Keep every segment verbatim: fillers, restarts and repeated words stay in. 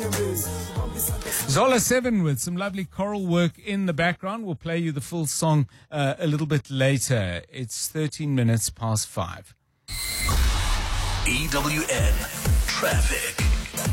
Zola seven with some lovely choral work in the background. We'll play you the full song uh, a little bit later. It's thirteen minutes past five. E W N Traffic.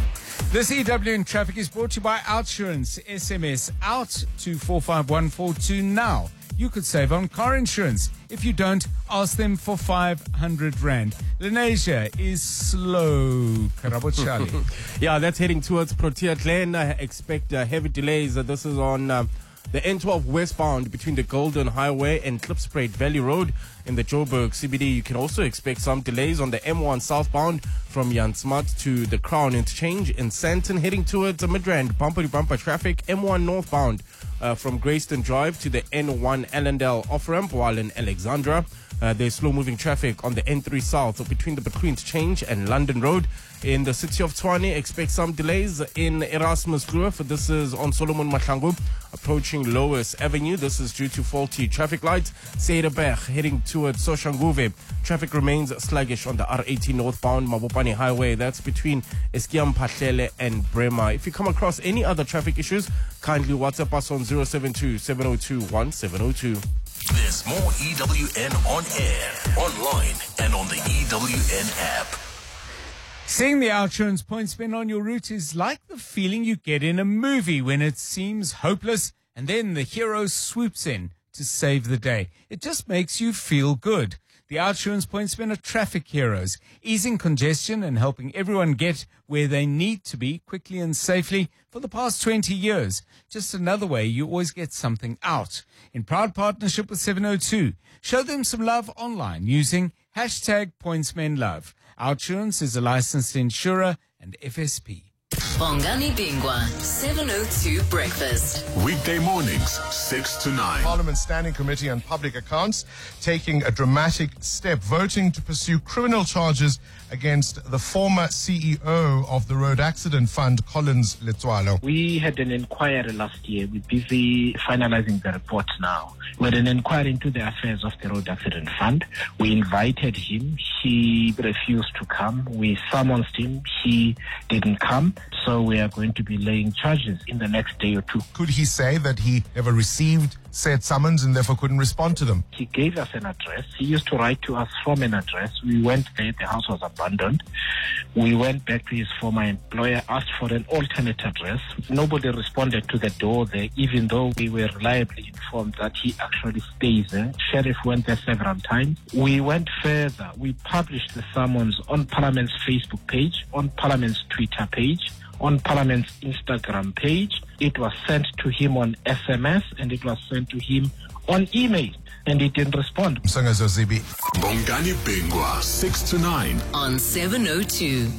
This E W N Traffic is brought to you by Outsurance. S M S out to four five one four two now. You could save on car insurance. If you don't, ask them for five hundred rand. Lenasia is slow. Karabo Charlie. Yeah, that's heading towards Protea Glen. I expect uh, heavy delays. Uh, this is on um, the N twelve westbound between the Golden Highway and Klipspruit Valley Road in the Joburg C B D. You can also expect some delays on the M one southbound from Jan Smuts to the Crown Interchange in Sandton, heading towards uh, Midrand. Bumper-to-bumper traffic. M one northbound uh, from Greyston Drive to the N one Allendale off-ramp, while in Alexandra uh, there's slow-moving traffic on the N three south between the Between Interchange and London Road. In the city of Tshwane, expect some delays in Erasmus Kloof. This is on Solomon Mahlangu, approaching Lois Avenue. This is due to faulty traffic lights. Sederberg heading towards Soshanguve. Traffic remains sluggish on the R eighty northbound Mabopane Highway. That's between Eskiam Pahlele and Brema. If you come across any other traffic issues, kindly WhatsApp us on zero seven two, seven zero two, one seven zero two. There's more E W N on air, online, and on the E W N app. Seeing the Outsurance point spin on your route is like the feeling you get in a movie when it seems hopeless and then the hero swoops in to save the day. It just makes you feel good. The Outsurance point spin are traffic heroes, easing congestion and helping everyone get where they need to be quickly and safely for the past twenty years. Just another way you always get something out. In proud partnership with seven oh two, show them some love online using hashtag PointsmenLove. Outsurance is a licensed insurer and F S P. Bongani Bingwa, seven oh two Breakfast. Weekday mornings, six to nine. Parliament Standing Committee on Public Accounts taking a dramatic step, voting to pursue criminal charges against the former C E O of the Road Accident Fund, Collins Letswalo. We had an inquiry last year. We're busy finalizing the report now. We had an inquiry into the affairs of the Road Accident Fund. We invited him. He refused to come. We summoned him. He didn't come. So we are going to be laying charges in the next day or two. Could he say that he never received said summons and therefore couldn't respond to them? He gave us an address. He used to write to us from an address. We went there. The house was abandoned. We went back to his former employer, asked for an alternate address. Nobody responded to the door there, even though we were reliably informed that he actually stays there. Sheriff went there several times. We went further. We published the summons on Parliament's Facebook page, on Parliament's Twitter page, on Parliament's Instagram page. It was sent to him on S M S and it was sent to him on email, and he didn't respond. Msangazo Zibi. Bongani Bingwa, six to nine. On seven oh two.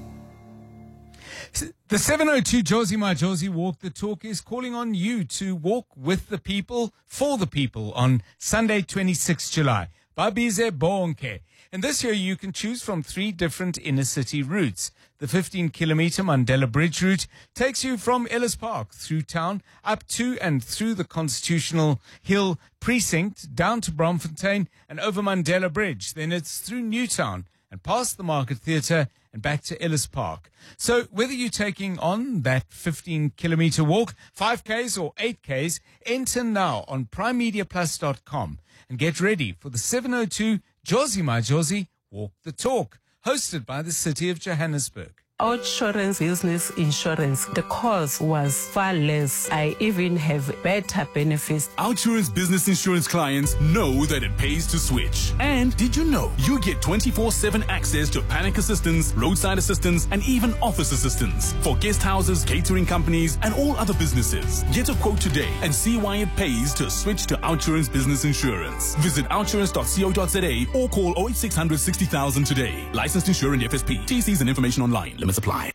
The seven oh two Josie My Josie Walk the Talk is calling on you to walk with the people, for the people, on Sunday, twenty-sixth of July. Babize Bonke. And this year you can choose from three different inner city routes. The fifteen kilometer Mandela Bridge route takes you from Ellis Park through town, up to and through the Constitutional Hill precinct, down to Bromfontein and over Mandela Bridge. Then it's through Newtown and past the Market Theatre and back to Ellis Park. So whether you're taking on that fifteen kilometer walk, five Ks or eight Ks, enter now on prime media plus dot com and get ready for the seven oh two Josie My Josie Walk the Talk, hosted by the City of Johannesburg. Outsurance business insurance, the cost was far less. I even have better benefits. Outsurance business insurance clients know that it pays to switch. And did you know you get twenty-four seven access to panic assistance, roadside assistance, and even office assistance for guest houses, catering companies, and all other businesses. Get a quote today and see why it pays to switch to Outsurance business insurance. Visit outsurance dot co dot za or call oh eight six hundred sixty thousand today. Licensed insurer and F S P. T Cs and information online. Limits apply.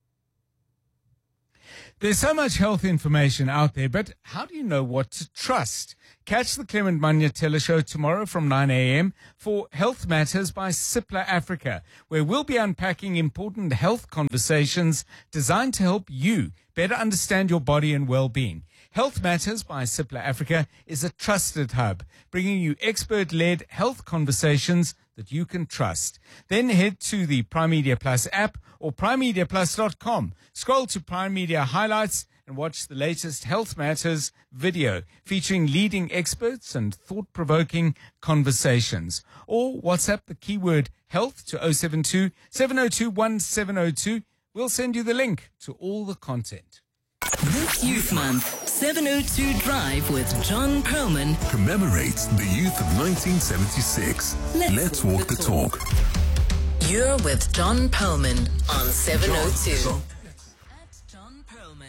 There's so much health information out there, but how do you know what to trust? Catch the Clement Manya Teleshow tomorrow from nine a.m. for Health Matters by Cipla Africa, where we'll be unpacking important health conversations designed to help you better understand your body and well-being. Health Matters by Cipla Africa is a trusted hub, bringing you expert-led health conversations that you can trust. Then head to the Prime Media Plus app or prime media plus dot com. Scroll to Prime Media Highlights and watch the latest Health Matters video featuring leading experts and thought-provoking conversations. Or WhatsApp the keyword health to oh seven two, seven oh two, one seven oh two. We'll send you the link to all the content. This Youth Month, seven oh two Drive with John Perlman Commemorates the youth of nineteen seventy-six. Let's Let's walk the talk. You're with John Perlman on seven oh two. At John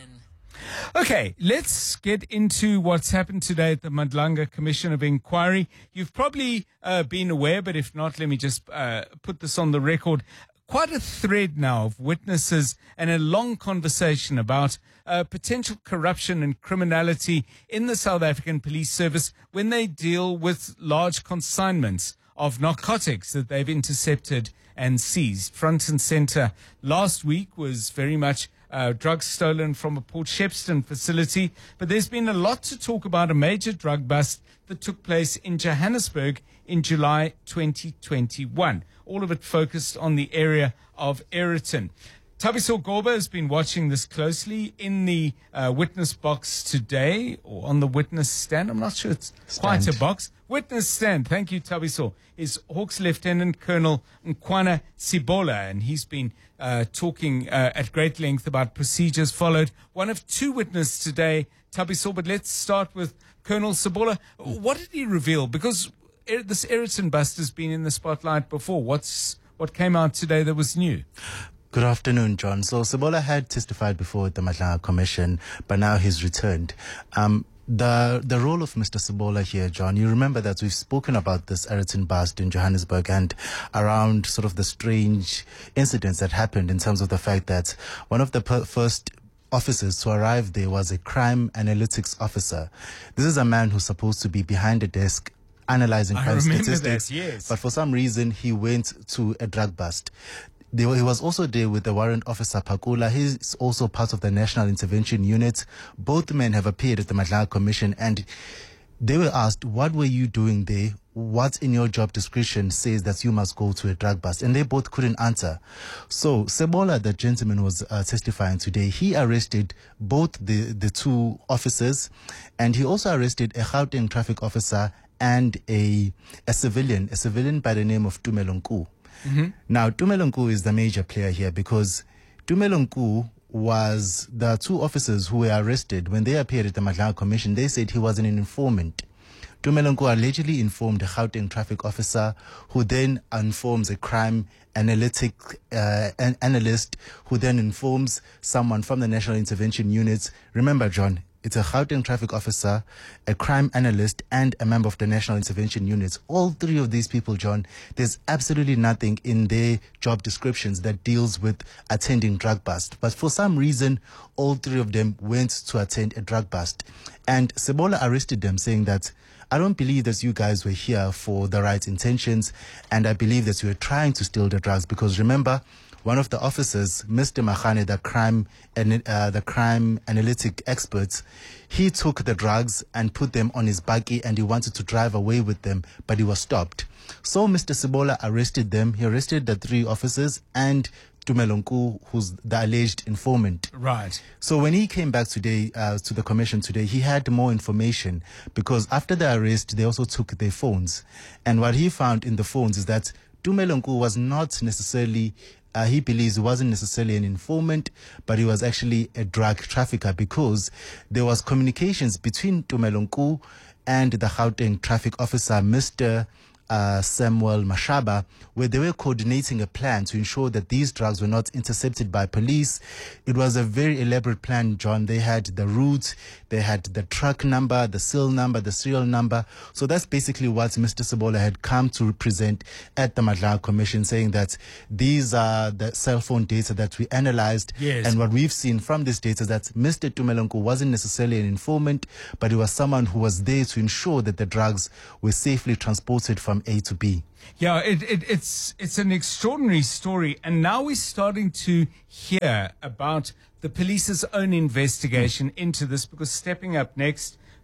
Perlman. Okay, let's get into what's happened today at the Madlanga Commission of Inquiry. You've probably uh, been aware, but if not, let me just uh, put this on the record. Quite a thread now of witnesses and a long conversation about uh, potential corruption and criminality in the South African Police Service when they deal with large consignments of narcotics that they've intercepted and seized. Front and center last week was very much uh, drugs stolen from a Port Shepstone facility, but there's been a lot to talk about a major drug bust that took place in Johannesburg in July twenty twenty-one. All of it focused on the area of Aeroton. Thabiso Goba has been watching this closely in the uh, witness box today, or on the witness stand. I'm not sure it's Stand. quite a box. Witness stand, thank you, Thabiso, is Hawks Lieutenant Colonel Nkwana Sibola, and he's been uh, talking uh, at great length about procedures followed. One of two witnesses today, Thabiso, but let's start with Colonel Sibola. What did he reveal? Because this Aeroton bust has been in the spotlight before. What's what came out today that was new? Good afternoon, John. So Sibola had testified before at the Madlanga Commission, but now he's returned. Um, the the role of Mister Sibola here, John, you remember that we've spoken about this Aeroton bust in Johannesburg and around sort of the strange incidents that happened in terms of the fact that one of the per- first officers to arrive there was a crime analytics officer. This is a man who's supposed to be behind a desk analyzing I crime remember statistics, that, yes. but for some reason he went to a drug bust. They were, he was also there with the warrant officer Pakula. He's also part of the National Intervention Unit. Both men have appeared at the Madlanga Commission, and they were asked, what were you doing there? What in your job description says that you must go to a drug bust? And they both couldn't answer. So Sibola, the gentleman was uh, testifying today, he arrested both the, the two officers, and he also arrested a Gauteng traffic officer and a, a civilian, a civilian by the name of Tumelo Nku. Mm-hmm. Now, Tumelo Nku is the major player here because Tumelo Nku was the two officers who were arrested when they appeared at the Madlanga Commission. They said he was an informant. Tumelo Nku allegedly informed a Gauteng traffic officer who then informs a crime analytic uh, an analyst who then informs someone from the National Intervention Unit. Remember, John, it's a Gauteng traffic officer, a crime analyst, and a member of the National Intervention Unit. All three of these people, John, there's absolutely nothing in their job descriptions that deals with attending drug bust. But for some reason, all three of them went to attend a drug bust. And Sibola arrested them, saying that, I don't believe that you guys were here for the right intentions, and I believe that you were trying to steal the drugs. Because remember, one of the officers, Mister Mahane, the crime and uh, the crime analytic expert, he took the drugs and put them on his buggy, and he wanted to drive away with them, but he was stopped. So Mister Sibola arrested them. He arrested the three officers and Tumelo Nku, who's the alleged informant. Right. So when he came back today uh, to the commission today, he had more information, because after the arrest, they also took their phones. And what he found in the phones is that Tumelo Nku was not necessarily, uh, he believes he wasn't necessarily an informant, but he was actually a drug trafficker, because there was communications between Tumelo Nku and the Gauteng traffic officer, Mister Uh, Samuel Mashaba, where they were coordinating a plan to ensure that these drugs were not intercepted by police. It was a very elaborate plan, John. They had the route, they had the truck number, the seal number, the serial number. So that's basically what Mister Sibola had come to represent at the Madlanga Commission, saying that these are the cell phone data that we analyzed. Yes. And what we've seen from this data is that Mister Tumelo Nku wasn't necessarily an informant, but he was someone who was there to ensure that the drugs were safely transported from A to B. Yeah, it, it, it's it's an extraordinary story, and now we're starting to hear about the police's own investigation into this, because stepping up next,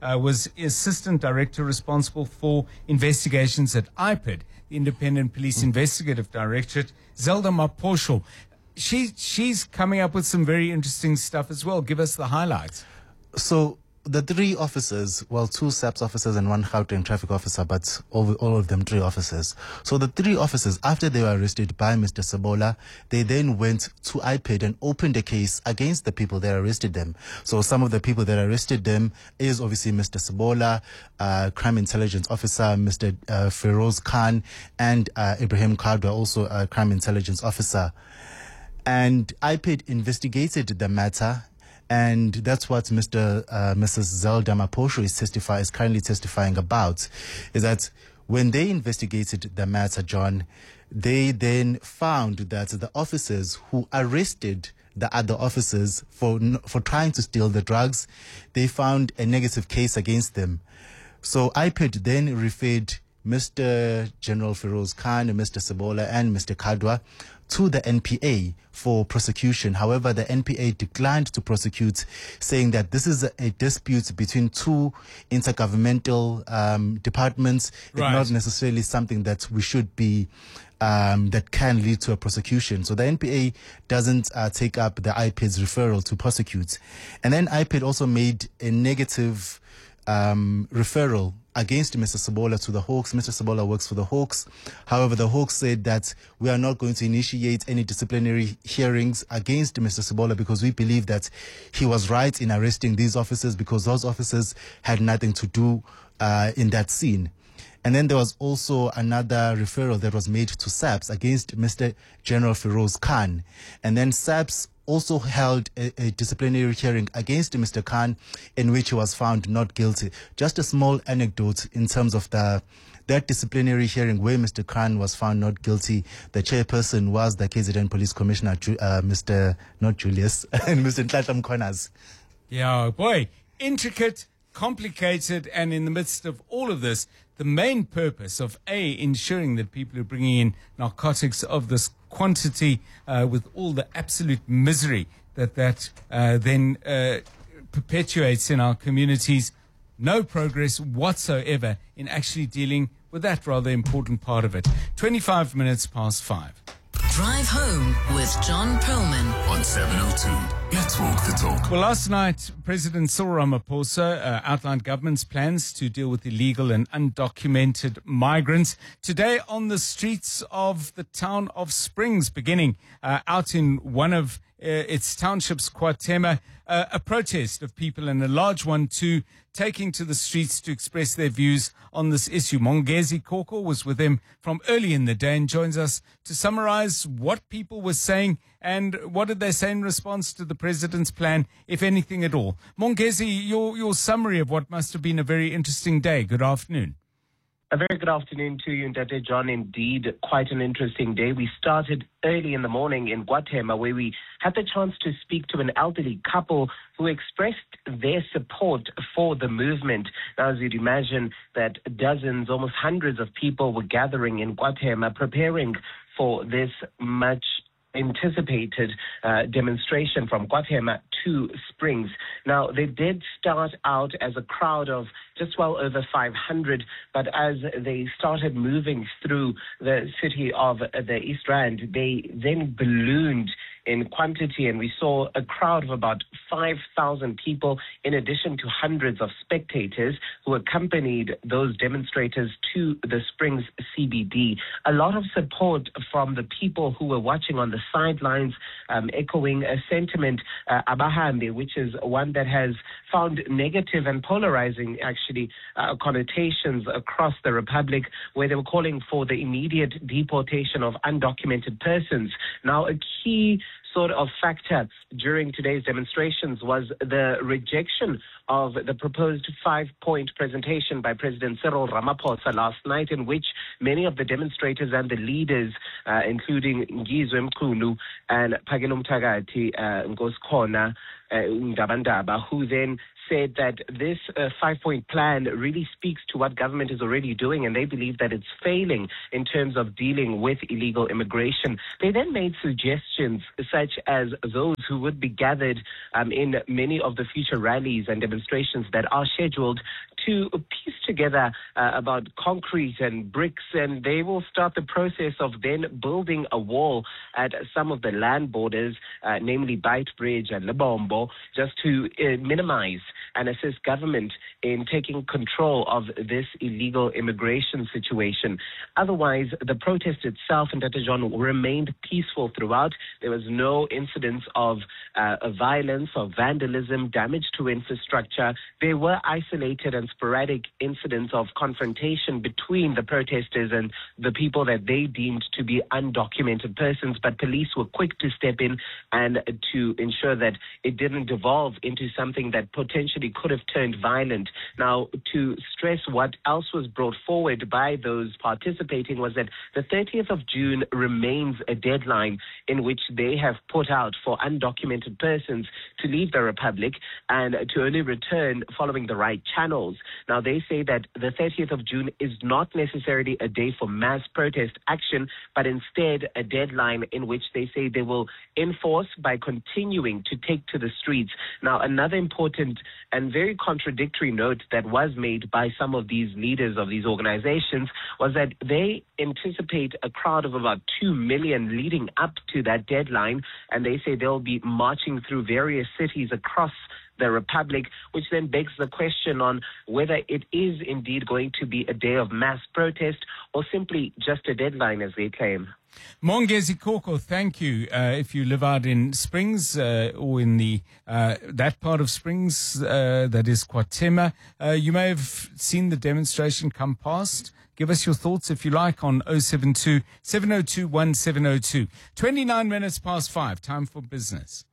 uh, was Assistant Director responsible for investigations at I P I D, the Independent Police Investigative Directorate, Zelda Maposho. She, she's coming up with some very interesting stuff as well. Give us the highlights. So the three officers, well, two SAPS officers and one Gauteng traffic officer, but all, all of them three officers. So the three officers, after they were arrested by Mister Sebola, they then went to I P I D and opened a case against the people that arrested them. So some of the people that arrested them is obviously Mister Sebola, uh, crime intelligence officer, Mister Uh, Feroz Khan, and uh, Ibrahim Kadwa, also a crime intelligence officer. And I P I D investigated the matter. And that's what Mister Uh, Missus Zelda Maposho is testify is currently testifying about, is that when they investigated the matter, John, they then found that the officers who arrested the other officers for for trying to steal the drugs, they found a negative case against them. So I P I D then referred Mister General Feroz Khan, Mister Sebola, and Mister Kadwa to the N P A for prosecution. However, the N P A declined to prosecute, saying that this is a, a dispute between two intergovernmental um, departments. Right. It's not necessarily something that we should be, um, that can lead to a prosecution. So the N P A doesn't uh, take up the I P I D's referral to prosecute. And then I P I D also made a negative um, referral against Mister Sebola to the Hawks. Mister Sebola works for the Hawks. However, the Hawks said that we are not going to initiate any disciplinary hearings against Mister Sebola because we believe that he was right in arresting these officers because those officers had nothing to do uh, in that scene. And then there was also another referral that was made to SAPS against Mister General Feroz Khan. And then SAPS also held a, a disciplinary hearing against Mister Khan in which he was found not guilty. Just a small anecdote in terms of the that disciplinary hearing where Mister Khan was found not guilty. The chairperson was the K Z N Police Commissioner, uh, Mister not Julius, and Mister Ntlatam Konas. Yeah, boy, intricate, complicated, and in the midst of all of this, the main purpose of A, ensuring that people are bringing in narcotics of this quantity uh, with all the absolute misery that that uh, then uh, perpetuates in our communities. No progress whatsoever in actually dealing with that rather important part of it. twenty-five minutes past five. Drive home with John Perlman on seven oh two. Let's walk the talk. Well, last night, President Cyril Ramaphosa uh, outlined government's plans to deal with illegal and undocumented migrants. Today, on the streets of the town of Springs, beginning uh, out in one of uh, its townships, KwaThema, uh, a protest of people and a large one too, taking to the streets to express their views on this issue. Mongezi Koko was with him from early in the day and joins us to summarize what people were saying and what did they say in response to the president's plan, if anything at all. Mongezi, your, your summary of what must have been a very interesting day. Good afternoon. A very good afternoon to you, Ndate John. Indeed, quite an interesting day. We started early in the morning in KwaThema, where we had the chance to speak to an elderly couple who expressed their support for the movement. Now, as you'd imagine, that dozens, almost hundreds of people were gathering in KwaThema, preparing for this much anticipated uh, demonstration from KwaThema to Springs. Now, they did start out as a crowd of just well over five hundred, but as they started moving through the city of the East Rand, they then ballooned in quantity, and we saw a crowd of about five thousand people, in addition to hundreds of spectators who accompanied those demonstrators to the Springs C B D. A lot of support from the people who were watching on the sidelines, um, echoing a sentiment, uh, abahambe, which is one that has found negative and polarizing, actually, uh, connotations across the Republic, where they were calling for the immediate deportation of undocumented persons. Now, a key sort of factor during today's demonstrations was the rejection of the proposed five-point presentation by President Cyril Ramaphosa last night, in which many of the demonstrators and the leaders, uh, including Ngizwe Mkhunu and Phakile Mthakathi, uh, Nkosi Khona, uh, Ndabandaba, who then said that this uh, five-point plan really speaks to what government is already doing, and they believe that it's failing in terms of dealing with illegal immigration. They then made suggestions such as those who would be gathered um, in many of the future rallies and demonstrations that are scheduled to piece together uh, about concrete and bricks, and they will start the process of then building a wall at some of the land borders, uh, namely Beitbridge and Lebombo, just to uh, minimize and assist government in taking control of this illegal immigration situation. Otherwise, the protest itself in Tata John remained peaceful throughout. There was no incidents of uh, violence or vandalism, damage to infrastructure. There were isolated and sporadic incidents of confrontation between the protesters and the people that they deemed to be undocumented persons, but police were quick to step in and to ensure that it didn't devolve into something that potentially could have turned violent. Now, to stress what else was brought forward by those participating was that the thirtieth of June remains a deadline in which they have put out for undocumented persons to leave the Republic and to only return following the right channels. Now, they say that the thirtieth of June is not necessarily a day for mass protest action, but instead a deadline in which they say they will enforce by continuing to take to the streets. Now, another important and very contradictory note that was made by some of these leaders of these organizations was that they anticipate a crowd of about two million leading up to that deadline, and they say they'll be marching through various cities across the Republic, which then begs the question on whether it is indeed going to be a day of mass protest or simply just a deadline, as they claim. Mongezi Koko, thank you. Uh, if you live out in Springs uh, or in the uh, that part of Springs uh, that is Kwatema, uh, you may have seen the demonstration come past. Give us your thoughts, if you like, on oh seven two, seven oh two, one seven oh two. twenty-nine minutes past five, time for business.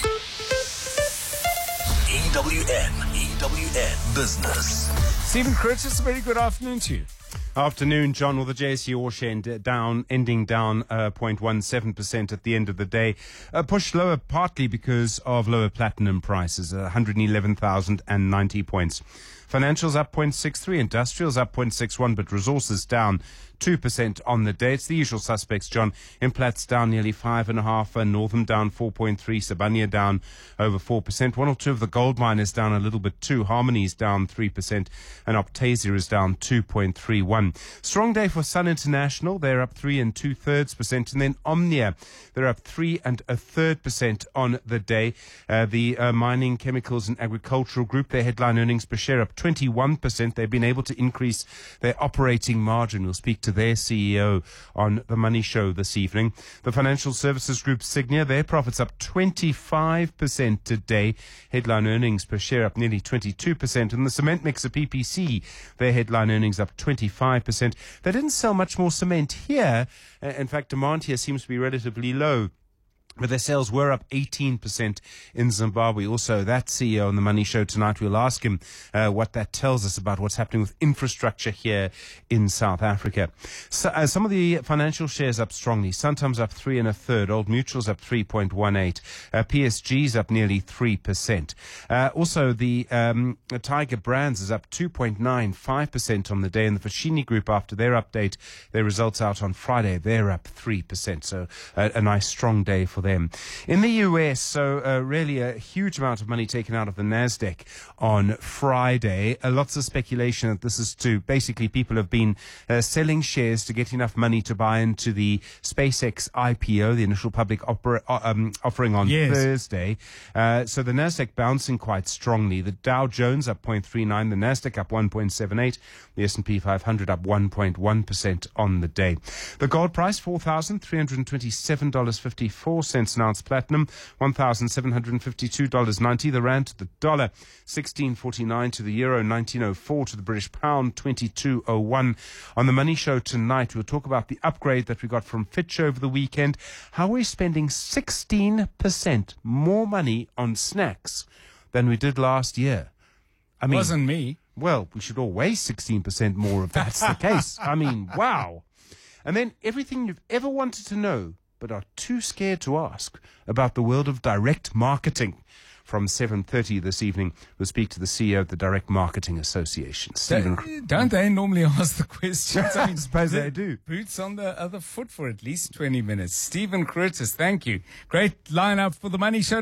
E W N, E W N Business. Stephen Curtis, a very good afternoon to you. Afternoon, John. Well, the J S E All Share down, ending down uh, zero point one seven percent at the end of the day. Uh, pushed lower partly because of lower platinum prices, uh, one hundred eleven thousand ninety points. Financials up zero point six three, industrials up zero point six one, but resources down two percent on the day. It's the usual suspects, John. Implat's down nearly five and a half, and Northam down four point three, Sabania down over four percent. One or two of the gold miners down a little bit too. Harmony's down three percent, and Optasia is down two point three one. Strong day for Sun International. They're up three and two thirds percent, and then Omnia, they're up three and a third percent on the day. Uh, the uh, mining, chemicals, and agricultural group, their headline earnings per share up twenty-one percent. They've been able to increase their operating margin. We'll speak to their C E O on the Money Show this evening. The financial services group Signia, their profits up twenty-five percent today. Headline earnings per share up nearly twenty-two percent. And the cement mixer P P C, their headline earnings up twenty-five percent. They didn't sell much more cement here. In fact, demand here seems to be relatively low. But their sales were up eighteen percent in Zimbabwe. Also, that C E O on the Money Show tonight, we'll ask him uh, what that tells us about what's happening with infrastructure here in South Africa. So, uh, some of the financial shares up strongly. Suntam's up three and a third. Old Mutual's up three point one eight. Uh, P S G's up nearly three percent. Uh, also, the um, Tiger Brands is up two point nine five percent on the day. And the Fashini Group, after their update, their results out on Friday, they're up three percent. So uh, a nice strong day for them. In the U S, so uh, really a huge amount of money taken out of the NASDAQ on Friday. Uh, lots of speculation that this is to basically people have been uh, selling shares to get enough money to buy into the SpaceX I P O, the initial public opera, um, offering on yes. Thursday. Uh, so the NASDAQ bouncing quite strongly. The Dow Jones up zero point three nine, the NASDAQ up one point seven eight, the S and P five hundred up one point one percent on the day. The gold price, four thousand three hundred twenty-seven dollars and fifty-four cents an ounce. Platinum, one thousand seven hundred fifty-two dollars and ninety. The rand to the dollar, sixteen forty-nine to the euro, nineteen oh four to the British pound, twenty-two oh one. On the Money Show tonight, we'll talk about the upgrade that we got from Fitch over the weekend, how we're spending sixteen percent more money on snacks than we did last year. I mean, wasn't me. Well, we should all weigh sixteen percent more if that's the case. I mean, wow. And then everything you've ever wanted to know but are too scared to ask about the world of direct marketing. from seven thirty this evening. We'll speak to the C E O of the Direct Marketing Association, Stephen. Don't, don't they normally ask the questions? I mean, suppose they do. Boots on the other foot for at least twenty minutes. Stephen Curtis, thank you. Great lineup for the Money Show.